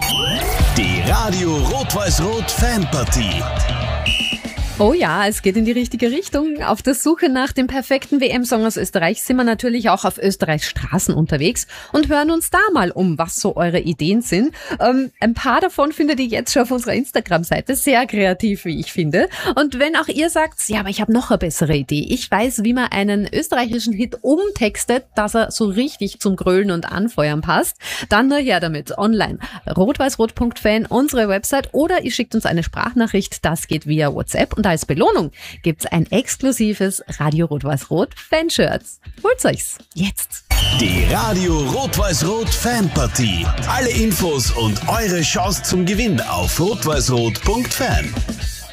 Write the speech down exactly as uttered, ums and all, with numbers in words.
Die Radio Rot-Weiß-Rot Fanpartie. Oh ja, es geht in die richtige Richtung. Auf der Suche nach dem perfekten W M-Song aus Österreich sind wir natürlich auch auf Österreichs Straßen unterwegs und hören uns da mal um, was so eure Ideen sind. Ähm, ein paar davon findet ihr jetzt schon auf unserer Instagram-Seite. Sehr kreativ, wie ich finde. Und wenn auch ihr sagt, ja, aber ich habe noch eine bessere Idee. Ich weiß, wie man einen österreichischen Hit umtextet, dass er so richtig zum Grölen und Anfeuern passt, dann nur her damit. Online. rot-weiß-rot punkt fan, unsere Website, oder ihr schickt uns eine Sprachnachricht. Das geht via WhatsApp. Und als Belohnung gibt's ein exklusives Radio Rot-Weiß-Rot Fanshirt. Holt's euch's jetzt! Die Radio Rot-Weiß-Rot Fanpartie. Alle Infos und eure Chance zum Gewinn auf rot-weiß-rot punkt fan.